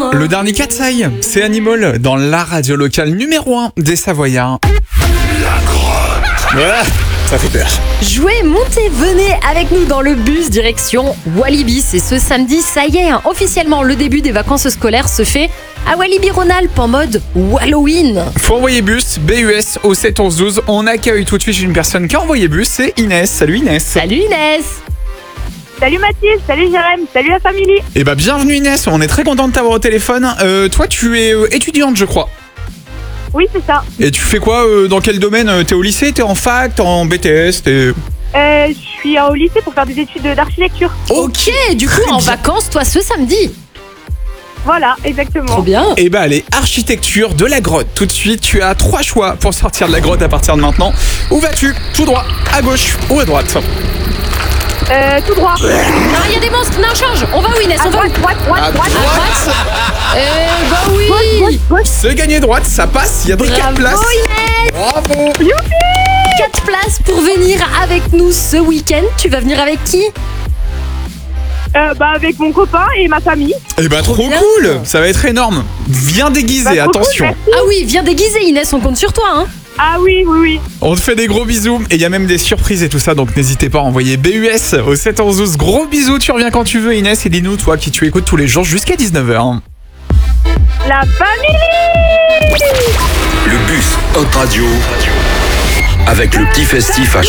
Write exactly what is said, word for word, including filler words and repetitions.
Le dernier Katsai, c'est Animal dans la radio locale numéro un des Savoyards. La grotte. Voilà, ça fait peur. Jouez, montez, venez avec nous dans le bus direction Walibi. C'est ce samedi, ça y est, hein, officiellement le début des vacances scolaires se fait à Walibi-Rhône-Alpes en mode Halloween. Faut envoyer bus, B U S au sept onze douze. On accueille tout de suite une personne qui a envoyé bus, c'est Inès. Salut Inès. Salut Inès. Salut Mathilde, salut Jérém, salut la famille. Eh bah bienvenue Inès, on est très content de t'avoir au téléphone. Euh, toi tu es euh, étudiante je crois. Oui c'est ça. Et tu fais quoi euh, dans quel domaine? T'es au lycée, t'es en fac, t'es en B T S, t'es... Euh, je suis au lycée pour faire des études d'architecture. Ok, du coup très en bien. vacances toi ce samedi. Voilà, exactement. Trop bien. Eh bah allez, architecture de la grotte. Tout de suite, tu as trois choix pour sortir de la grotte à partir de maintenant. Où vas-tu? Tout droit, à gauche ou à droite? Euh, tout droit. Non, il y a des monstres, non change. On va où Inès? À On va où? droite, droite, droite, À droite. droite. Eh bah oui. Gauche, gauche. C'est gagné droite, ça passe, il y a des quatre Bravo places. Inès. Bravo. Quatre places pour venir avec nous ce week-end. Tu vas venir avec qui? Euh, bah avec mon copain et ma famille. Eh bah trop bien. cool, ça va être énorme. Viens déguisé, Bah, trop attention. cool, merci. Ah oui, viens déguiser Inès, on compte sur toi hein. Ah oui, oui, oui. On te fait des gros bisous et il y a même des surprises et tout ça, donc n'hésitez pas à envoyer B U S au sept onze douze. Gros bisous, tu reviens quand tu veux Inès et dis-nous toi qui tu écoutes tous les jours jusqu'à dix-neuf heures. La famille. Le bus Hot Radio avec le petit festif à